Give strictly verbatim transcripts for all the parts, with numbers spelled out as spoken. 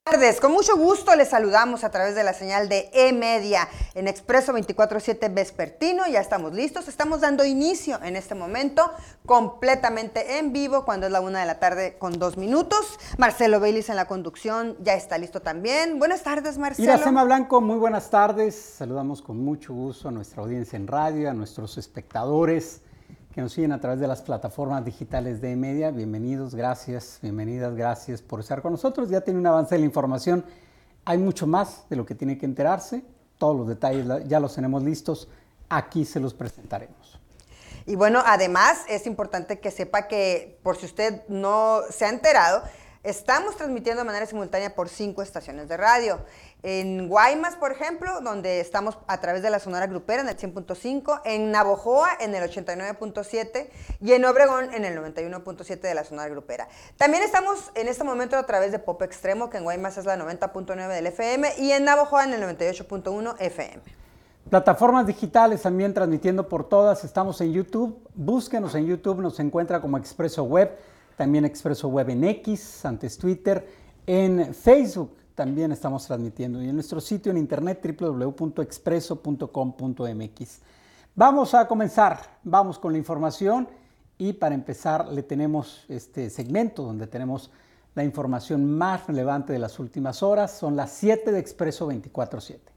Buenas tardes, con mucho gusto les saludamos a través de la señal de E-Media en Expreso veinticuatro siete Vespertino. Ya estamos listos, estamos dando inicio en este momento completamente en vivo cuando es la una de la tarde con dos minutos. Marcelo Baylis en la conducción ya está listo también. Buenas tardes, Marcelo. Iracema Blanco, muy buenas tardes. Saludamos con mucho gusto a nuestra audiencia en radio, a nuestros espectadores que nos siguen a través de las plataformas digitales de E-Media. Bienvenidos, gracias, bienvenidas, gracias por estar con nosotros. Ya tiene un avance de la información. Hay mucho más de lo que tiene que enterarse. Todos los detalles ya los tenemos listos. Aquí se los presentaremos. Y bueno, además es importante que sepa que, por si usted no se ha enterado, estamos transmitiendo de manera simultánea por cinco estaciones de radio. En Guaymas, por ejemplo, donde estamos a través de la Sonora Grupera en el cien punto cinco, en Navojoa en el ochenta y nueve punto siete y en Obregón en el noventa y uno punto siete de la Sonora Grupera. También estamos en este momento a través de Pop Extremo, que en Guaymas es la noventa punto nueve del F M, y en Navojoa en el noventa y ocho punto uno F M. Plataformas digitales también transmitiendo por todas. Estamos en YouTube. Búsquenos en YouTube, nos encuentra como Expreso Web. También Expreso Web en X, antes Twitter, en Facebook también estamos transmitiendo y en nuestro sitio en internet doble u doble u doble u punto expreso punto com punto m x. Vamos a comenzar, vamos con la información y para empezar le tenemos este segmento donde tenemos la información más relevante de las últimas horas. Son las siete de Expreso veinticuatro siete.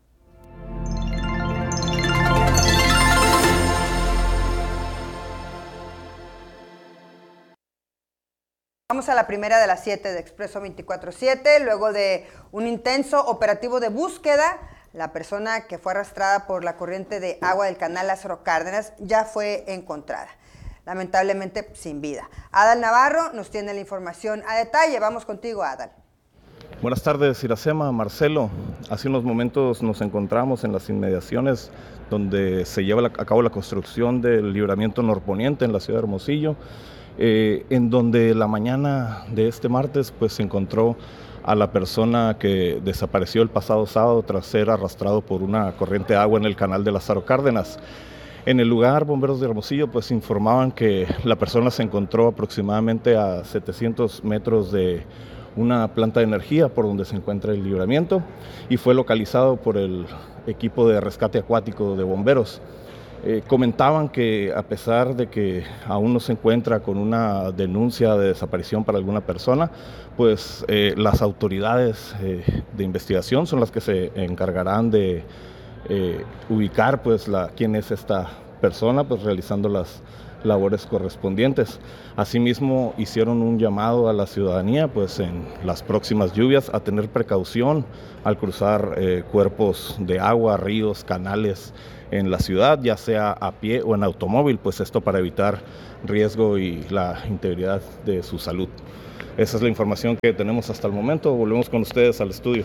Vamos a la primera de las siete de Expreso veinticuatro siete. Luego de un intenso operativo de búsqueda, la persona que fue arrastrada por la corriente de agua del canal Lázaro Cárdenas ya fue encontrada, lamentablemente sin vida. Adal Navarro nos tiene la información a detalle. Vamos contigo, Adal. Buenas tardes, Iracema, Marcelo. Hace unos momentos nos encontramos en las inmediaciones donde se lleva a cabo la construcción del libramiento norponiente en la ciudad de Hermosillo. Eh, en donde la mañana de este martes pues se encontró a la persona que desapareció el pasado sábado tras ser arrastrado por una corriente de agua en el canal de Lázaro Cárdenas. En el lugar, bomberos de Hermosillo pues informaban que la persona se encontró aproximadamente a setecientos metros de una planta de energía por donde se encuentra el libramiento y fue localizado por el equipo de rescate acuático de bomberos. Eh, comentaban que a pesar de que aún no se encuentra con una denuncia de desaparición para alguna persona, pues eh, las autoridades eh, de investigación son las que se encargarán de eh, ubicar pues la, quién es esta persona, pues realizando las labores correspondientes. Asimismo hicieron un llamado a la ciudadanía pues en las próximas lluvias a tener precaución al cruzar eh, cuerpos de agua, ríos, canales en la ciudad, ya sea a pie o en automóvil, pues esto para evitar riesgo y la integridad de su salud. Esa es la información que tenemos hasta el momento. Volvemos con ustedes al estudio.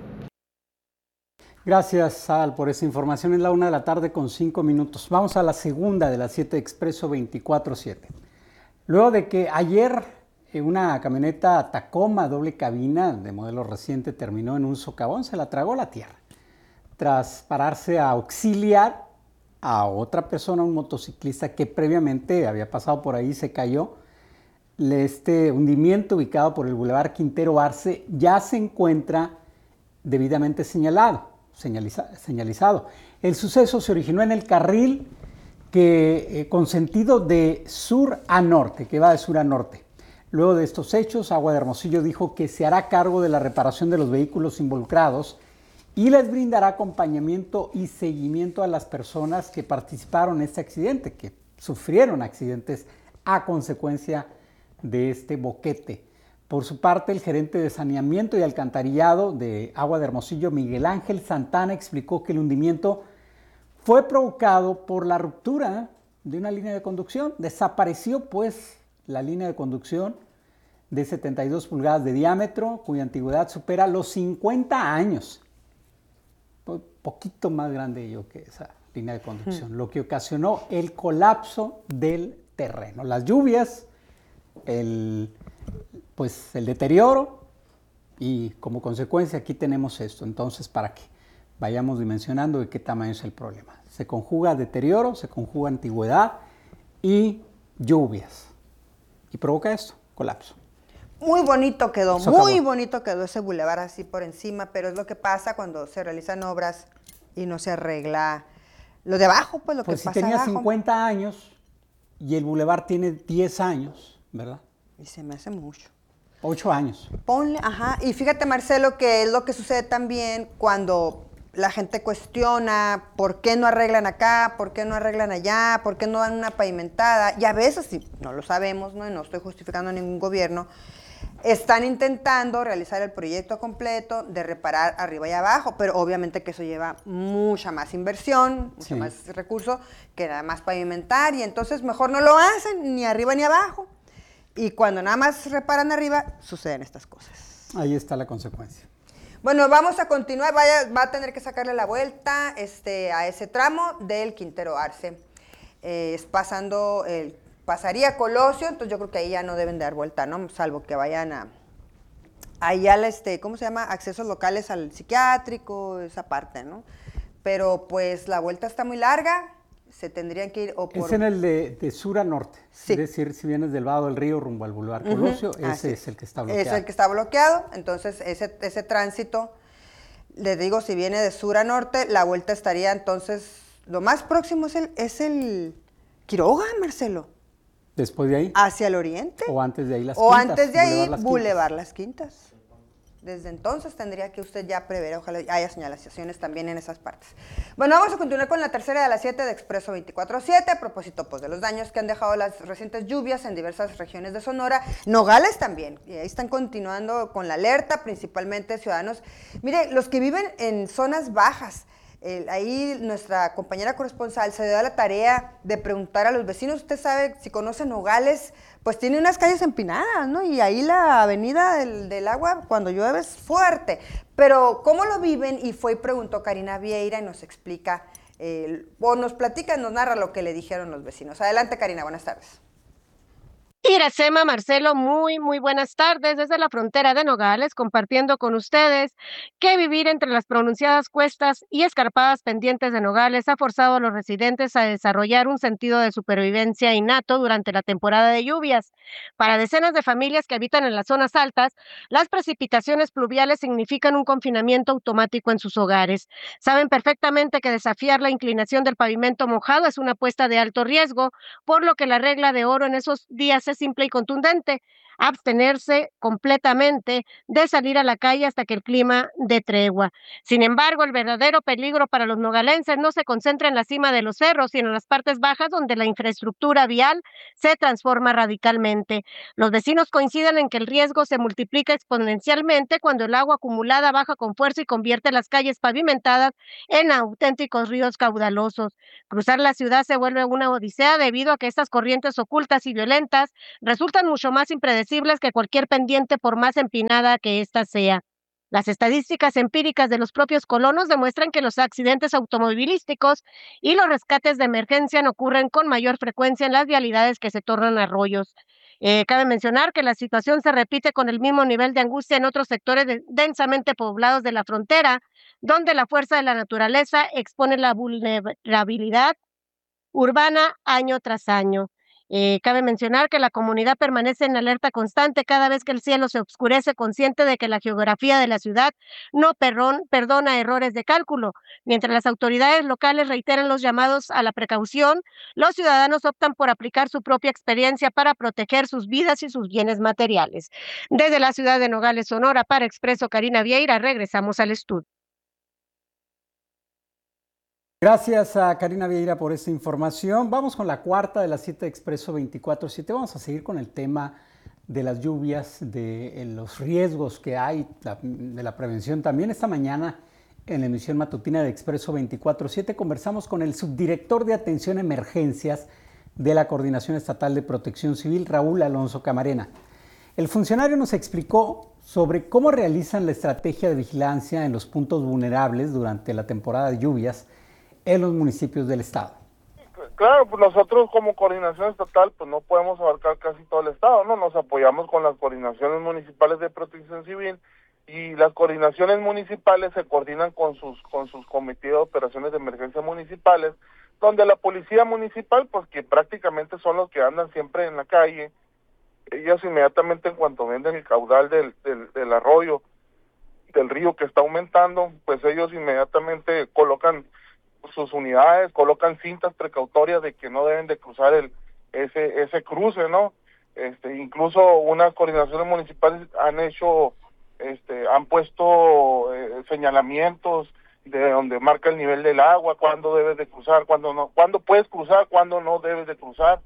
Gracias, Adal, por esa información. Es la una de la tarde con cinco minutos. Vamos a la segunda de las siete de Expreso veinticuatro siete. Luego de que ayer una camioneta Tacoma doble cabina de modelo reciente terminó en un socavón, se la tragó la tierra. Tras pararse a auxiliar a otra persona, un motociclista que previamente había pasado por ahí, se cayó. Este hundimiento ubicado por el Boulevard Quintero Arce ya se encuentra debidamente señalado, señaliza, señalizado. El suceso se originó en el carril que, eh, con sentido de sur a norte, que va de sur a norte. Luego de estos hechos, Agua de Hermosillo dijo que se hará cargo de la reparación de los vehículos involucrados y les brindará acompañamiento y seguimiento a las personas que participaron en este accidente, que sufrieron accidentes a consecuencia de este boquete. Por su parte, el gerente de saneamiento y alcantarillado de Agua de Hermosillo, Miguel Ángel Santana, explicó que el hundimiento fue provocado por la ruptura de una línea de conducción. Desapareció pues la línea de conducción de setenta y dos pulgadas de diámetro, cuya antigüedad supera los cincuenta años. Un poquito más grande yo que esa línea de conducción, mm. lo que ocasionó el colapso del terreno. Las lluvias, el, pues el deterioro y como consecuencia aquí tenemos esto. Entonces, para que vayamos dimensionando de qué tamaño es el problema. Se conjuga deterioro, se conjuga antigüedad y lluvias. Y provoca esto, colapso. Muy bonito quedó, Socavón. muy bonito quedó ese bulevar así por encima, pero es lo que pasa cuando se realizan obras y no se arregla lo de abajo, pues lo Pues que si pasa tenía abajo. cincuenta años y el bulevar tiene diez años, ¿verdad? Y se me hace mucho. ocho años. Ponle, ajá, y fíjate, Marcelo, que es lo que sucede también cuando la gente cuestiona por qué no arreglan acá, por qué no arreglan allá, por qué no dan una pavimentada, y a veces, si no lo sabemos, ¿no? Y no estoy justificando a ningún gobierno, están intentando realizar el proyecto completo de reparar arriba y abajo, pero obviamente que eso lleva mucha más inversión, mucho Sí. más recurso que nada más pavimentar, y entonces mejor no lo hacen ni arriba ni abajo. Y cuando nada más reparan arriba, suceden estas cosas. Ahí está la consecuencia. Bueno, vamos a continuar. Vaya, va a tener que sacarle la vuelta este, a ese tramo del Quintero Arce. Eh, es pasando, el, pasaría Colosio, entonces yo creo que ahí ya no deben de dar vuelta, ¿no? Salvo que vayan a... Ahí al, este, ¿cómo se llama? Accesos locales al psiquiátrico, esa parte, ¿no? Pero pues la vuelta está muy larga. Se tendrían que ir o por... Es en el de, de sur a norte, Sí. es decir, si vienes del lado del río rumbo al Boulevard Colosio, Uh-huh. ese Así es el que está bloqueado. Es el que está bloqueado, entonces ese, ese tránsito, les digo, si viene de sur a norte, la vuelta estaría entonces, lo más próximo es el, es el Quiroga, Marcelo, Después de ahí, hacia el oriente. o antes de ahí las O Quintas. antes de ahí, Boulevard Las Boulevard Las Quintas. Desde entonces tendría que usted ya prever, ojalá haya señalizaciones también en esas partes. Bueno, vamos a continuar con la tercera de las siete de Expreso veinticuatro siete, a propósito pues, de los daños que han dejado las recientes lluvias en diversas regiones de Sonora. Nogales también, y ahí están continuando con la alerta, principalmente ciudadanos. Mire, los que viven en zonas bajas, eh, ahí nuestra compañera corresponsal se dio a la tarea de preguntar a los vecinos, usted sabe si conocen Nogales, pues tiene unas calles empinadas, ¿no? Y ahí la avenida del, del agua cuando llueve es fuerte. Pero ¿cómo lo viven? Y fue y preguntó Karina Vieira y nos explica, eh, o nos platica, nos narra lo que le dijeron los vecinos. Adelante, Karina, buenas tardes. Iracema, Marcelo, muy, muy buenas tardes desde la frontera de Nogales, compartiendo con ustedes que vivir entre las pronunciadas cuestas y escarpadas pendientes de Nogales ha forzado a los residentes a desarrollar un sentido de supervivencia innato durante la temporada de lluvias. Para decenas de familias que habitan en las zonas altas, las precipitaciones pluviales significan un confinamiento automático en sus hogares. Saben perfectamente que desafiar la inclinación del pavimento mojado es una apuesta de alto riesgo, por lo que la regla de oro en esos días es simple y contundente: abstenerse completamente de salir a la calle hasta que el clima dé tregua. Sin embargo, el verdadero peligro para los nogalenses no se concentra en la cima de los cerros, sino en las partes bajas donde la infraestructura vial se transforma radicalmente. Los vecinos coinciden en que el riesgo se multiplica exponencialmente cuando el agua acumulada baja con fuerza y convierte las calles pavimentadas en auténticos ríos caudalosos. Cruzar la ciudad se vuelve una odisea debido a que estas corrientes ocultas y violentas resultan mucho más impredecibles que cualquier pendiente, por más empinada que ésta sea. Las estadísticas empíricas de los propios colonos demuestran que los accidentes automovilísticos y los rescates de emergencia no ocurren con mayor frecuencia en las vialidades que se tornan arroyos. Eh, cabe mencionar que la situación se repite con el mismo nivel de angustia en otros sectores de, densamente poblados de la frontera, donde la fuerza de la naturaleza expone la vulnerabilidad urbana año tras año. Eh, cabe mencionar que la comunidad permanece en alerta constante cada vez que el cielo se oscurece, consciente de que la geografía de la ciudad no perron, perdona errores de cálculo. Mientras las autoridades locales reiteran los llamados a la precaución, los ciudadanos optan por aplicar su propia experiencia para proteger sus vidas y sus bienes materiales. Desde la ciudad de Nogales, Sonora, para Expreso, Karina Vieira, regresamos al estudio. Gracias a Karina Vieira por esta información. Vamos con la cuarta de las siete Expreso veinticuatro siete. Vamos a seguir con el tema de las lluvias, de los riesgos que hay, de la prevención. También esta mañana en la emisión matutina de Expreso veinticuatro siete conversamos con el subdirector de Atención a Emergencias de la Coordinación Estatal de Protección Civil, Raúl Alonso Camarena. El funcionario nos explicó sobre cómo realizan la estrategia de vigilancia en los puntos vulnerables durante la temporada de lluvias en los municipios del estado. Claro, pues nosotros como coordinación estatal pues no podemos abarcar casi todo el estado, ¿no? Nos apoyamos con las coordinaciones municipales de protección civil y las coordinaciones municipales se coordinan con sus con sus comités de operaciones de emergencia municipales, donde la policía municipal, pues que prácticamente son los que andan siempre en la calle, ellas inmediatamente en cuanto ven el caudal del, del, del arroyo, del río que está aumentando, pues ellos inmediatamente colocan sus unidades, colocan cintas precautorias de que no deben de cruzar el ese ese cruce, ¿no? Este, incluso unas coordinaciones municipales han hecho, este, han puesto eh, señalamientos de donde marca el nivel del agua, cuándo debes de cruzar, cuándo no, cuándo puedes cruzar, cuándo no debes de cruzar.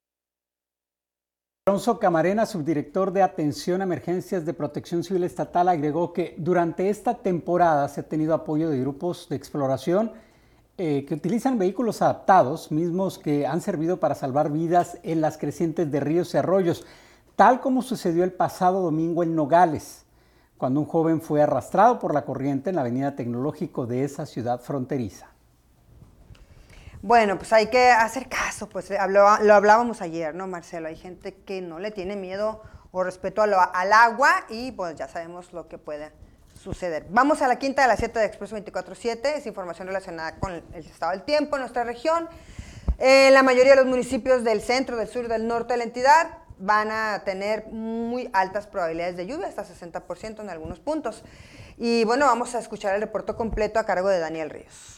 Alonso Camarena, subdirector de Atención a Emergencias de Protección Civil Estatal, agregó que durante esta temporada se ha tenido apoyo de grupos de exploración eh, que utilizan vehículos adaptados, mismos que han servido para salvar vidas en las crecientes de ríos y arroyos, tal como sucedió el pasado domingo en Nogales, cuando un joven fue arrastrado por la corriente en la avenida Tecnológico de esa ciudad fronteriza. Bueno, pues hay que hacer caso, pues habló, lo hablábamos ayer, ¿no, Marcelo? Hay gente que no le tiene miedo o respeto a lo, al agua y pues ya sabemos lo que puede suceder. Vamos a la quinta de las siete de Expreso veinticuatro siete, es información relacionada con el estado del tiempo en nuestra región. Eh, la mayoría de los municipios del centro, del sur, del norte de la entidad van a tener muy altas probabilidades de lluvia, hasta sesenta por ciento en algunos puntos. Y bueno, vamos a escuchar el reporte completo a cargo de Daniel Ríos.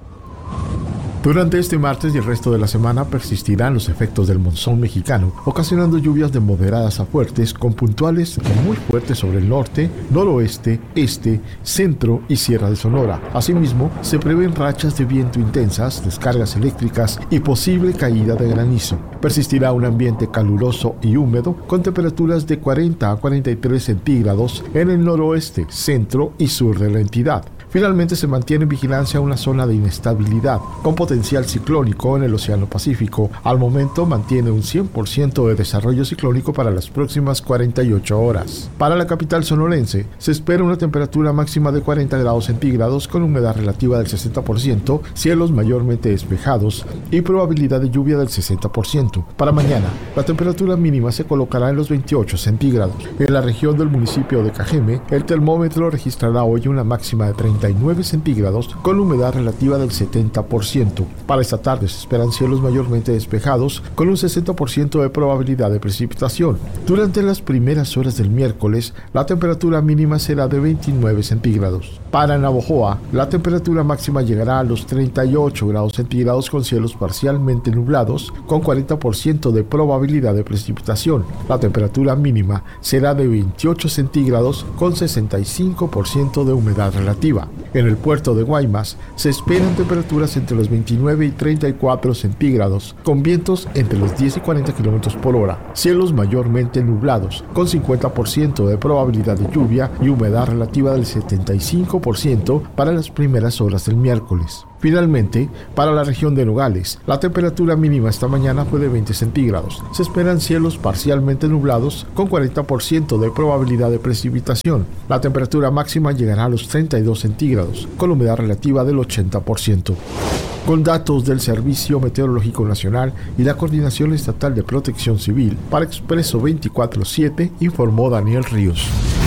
Durante este martes y el resto de la semana persistirán los efectos del monzón mexicano, ocasionando lluvias de moderadas a fuertes con puntuales muy fuertes sobre el norte, noroeste, este, centro y Sierra de Sonora. Asimismo, se prevén rachas de viento intensas, descargas eléctricas y posible caída de granizo. Persistirá un ambiente caluroso y húmedo con temperaturas de cuarenta a cuarenta y tres centígrados en el noroeste, centro y sur de la entidad. Finalmente se mantiene en vigilancia una zona de inestabilidad con potencial ciclónico en el Océano Pacífico. Al momento mantiene un cien por ciento de desarrollo ciclónico para las próximas cuarenta y ocho horas. Para la capital sonorense se espera una temperatura máxima de cuarenta grados centígrados con humedad relativa del sesenta por ciento, cielos mayormente despejados y probabilidad de lluvia del sesenta por ciento. Para mañana, la temperatura mínima se colocará en los veintiocho centígrados. En la región del municipio de Cajeme, el termómetro registrará hoy una máxima de treinta y nueve centígrados con humedad relativa del setenta por ciento. Para esta tarde se esperan cielos mayormente despejados con un sesenta por ciento de probabilidad de precipitación. Durante las primeras horas del miércoles, la temperatura mínima será de veintinueve centígrados. Para Navojoa, la temperatura máxima llegará a los treinta y ocho grados centígrados con cielos parcialmente nublados con cuarenta por ciento de probabilidad de precipitación. La temperatura mínima será de veintiocho centígrados con sesenta y cinco por ciento de humedad relativa. En el puerto de Guaymas se esperan temperaturas entre los veintinueve y treinta y cuatro centígrados, con vientos entre los diez y cuarenta kilómetros por hora, cielos mayormente nublados, con cincuenta por ciento de probabilidad de lluvia y humedad relativa del setenta y cinco por ciento para las primeras horas del miércoles. Finalmente, para la región de Nogales, la temperatura mínima esta mañana fue de veinte centígrados. Se esperan cielos parcialmente nublados con cuarenta por ciento de probabilidad de precipitación. La temperatura máxima llegará a los treinta y dos centígrados, con humedad relativa del ochenta por ciento. Con datos del Servicio Meteorológico Nacional y la Coordinación Estatal de Protección Civil, para Expreso veinticuatro siete, informó Daniel Ríos.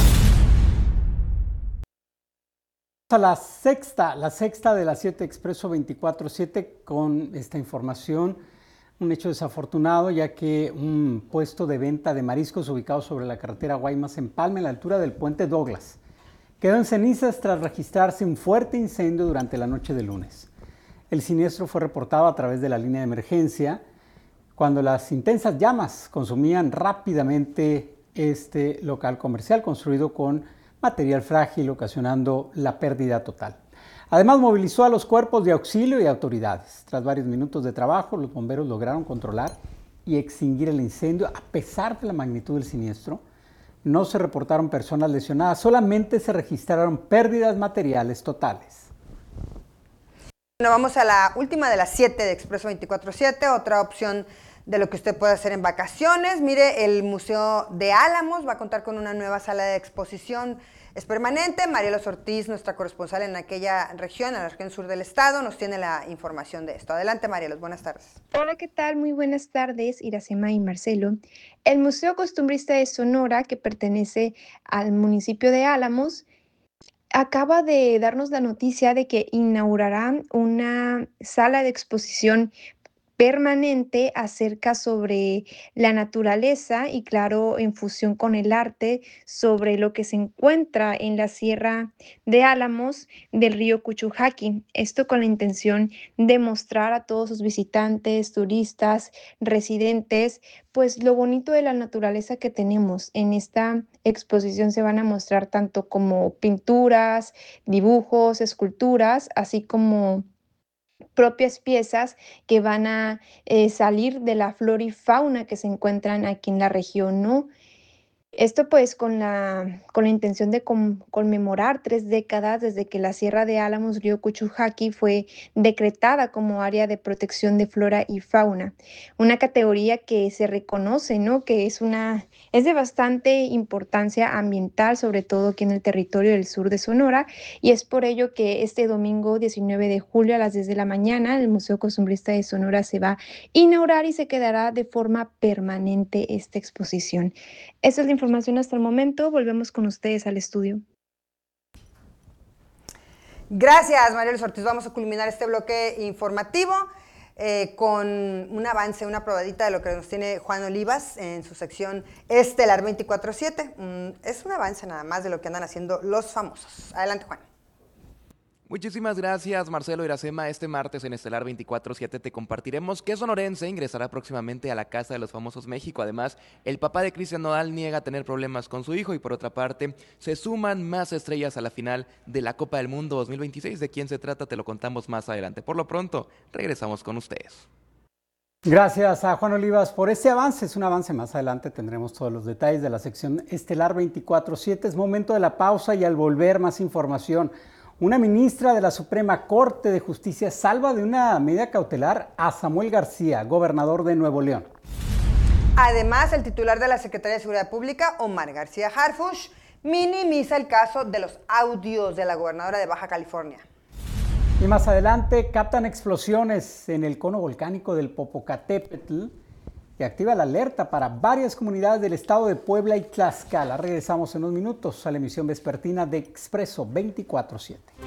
A la sexta, la sexta de las siete Expreso veinticuatro siete con esta información, un hecho desafortunado ya que un puesto de venta de mariscos ubicado sobre la carretera Guaymas-Empalme a la altura del puente Douglas quedó en cenizas tras registrarse un fuerte incendio durante la noche del lunes. El siniestro fue reportado a través de la línea de emergencia cuando las intensas llamas consumían rápidamente este local comercial construido con material frágil, ocasionando la pérdida total. Además, movilizó a los cuerpos de auxilio y autoridades. Tras varios minutos de trabajo, los bomberos lograron controlar y extinguir el incendio. A pesar de la magnitud del siniestro, no se reportaron personas lesionadas, solamente se registraron pérdidas materiales totales. Bueno, vamos a la última de las siete de Expreso veinticuatro siete, otra opción de lo que usted puede hacer en vacaciones. Mire, el Museo de Álamos va a contar con una nueva sala de exposición. Es permanente. Marielos Ortiz, nuestra corresponsal en aquella región, en la región sur del estado, nos tiene la información de esto. Adelante, Marielos, buenas tardes. Hola, ¿qué tal? Muy buenas tardes, Iracema y Marcelo. El Museo Costumbrista de Sonora, que pertenece al municipio de Álamos, acaba de darnos la noticia de que inaugurará una sala de exposición permanente acerca sobre la naturaleza y claro, en fusión con el arte, sobre lo que se encuentra en la Sierra de Álamos del río Cuchujaqui. Esto con la intención de mostrar a todos sus visitantes, turistas, residentes, pues lo bonito de la naturaleza que tenemos. En esta exposición se van a mostrar tanto como pinturas, dibujos, esculturas, así como propias piezas que van a eh, salir de la flora y fauna que se encuentran aquí en la región, ¿no? Esto pues con la, con la intención de con- conmemorar tres décadas desde que la Sierra de Álamos, río Cuchujaqui, fue decretada como área de protección de flora y fauna. Una categoría que se reconoce, ¿no? Que es una, es de bastante importancia ambiental, sobre todo aquí en el territorio del sur de Sonora, y es por ello que este domingo diecinueve de julio a las diez de la mañana el Museo Costumbrista de Sonora se va a inaugurar y se quedará de forma permanente esta exposición. Esa es la información hasta el momento. Volvemos con ustedes al estudio. Gracias, Mariel Ortiz. Vamos a culminar este bloque informativo eh, con un avance, una probadita de lo que nos tiene Juan Olivas en su sección Estelar veinticuatro siete. Mm, es un avance nada más de lo que andan haciendo los famosos. Adelante, Juan. Muchísimas gracias, Marcelo Iracema. Este martes en Estelar veinticuatro siete te compartiremos que sonorense ingresará próximamente a la Casa de los Famosos México. Además, el papá de Cristian Nodal niega tener problemas con su hijo y por otra parte, se suman más estrellas a la final de la Copa del Mundo dos mil veintiséis. ¿De quién se trata? Te lo contamos más adelante. Por lo pronto, regresamos con ustedes. Gracias a Juan Olivas por este avance. Es un avance, más adelante tendremos todos los detalles de la sección Estelar veinticuatro siete. Es momento de la pausa y al volver más información. Una ministra de la Suprema Corte de Justicia salva de una medida cautelar a Samuel García, gobernador de Nuevo León. Además, el titular de la Secretaría de Seguridad Pública, Omar García Harfuch, minimiza el caso de los audios de la gobernadora de Baja California. Y más adelante captan explosiones en el cono volcánico del Popocatépetl y activa la alerta para varias comunidades del estado de Puebla y Tlaxcala. Regresamos en unos minutos a la emisión vespertina de Expreso veinticuatro siete.